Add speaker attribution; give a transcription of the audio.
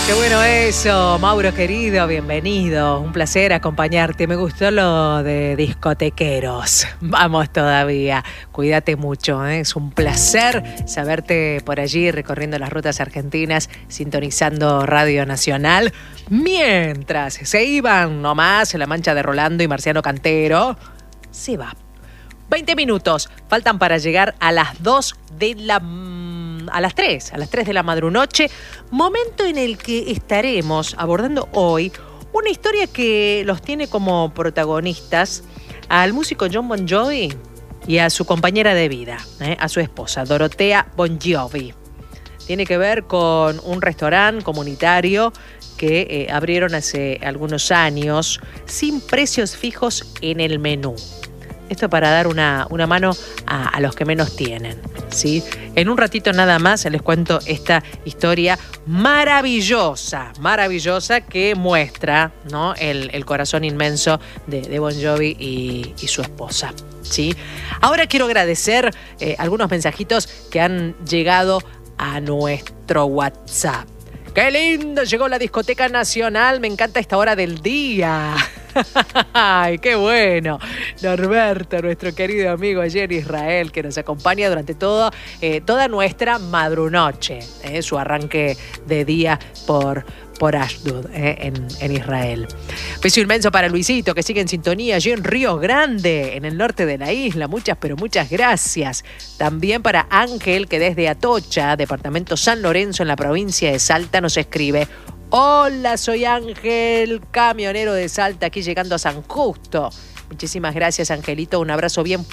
Speaker 1: Qué bueno eso, Mauro querido, bienvenido. Un placer acompañarte. Me gustó lo de discotequeros. Vamos todavía. Cuídate mucho, ¿eh? Es un placer saberte por allí recorriendo las rutas argentinas, sintonizando Radio Nacional. Mientras se iban nomás La Mancha de Rolando y Marciano Cantero, se va. 20 minutos faltan para llegar a las 2 de la a las 3 de la madrunoche, momento en el que estaremos abordando hoy una historia que los tiene como protagonistas al músico Jon Bon Jovi y a su compañera de vida, a su esposa, Dorothea Bon Jovi. Tiene que ver con un restaurante comunitario que abrieron hace algunos años sin precios fijos en el menú. Esto para dar una mano a los que menos tienen, ¿sí? En un ratito nada más les cuento esta historia maravillosa que muestra, ¿no?, el corazón inmenso de Bon Jovi y su esposa, ¿sí? Ahora quiero agradecer algunos mensajitos que han llegado a nuestro WhatsApp. ¡Qué lindo! Llegó la Discoteca Nacional. Me encanta esta hora del día. ¡Ay, qué bueno! Norberto, nuestro querido amigo allí en Israel, que nos acompaña durante toda nuestra madrunoche, su arranque de día por Ashdod, en Israel. Beso inmenso para Luisito, que sigue en sintonía allí en Río Grande, en el norte de la isla. Muchas, pero muchas gracias. También para Ángel, que desde Atocha, departamento San Lorenzo, en la provincia de Salta, nos escribe: hola, soy Ángel, camionero de Salta, aquí llegando a San Justo. Muchísimas gracias, Angelito. Un abrazo bien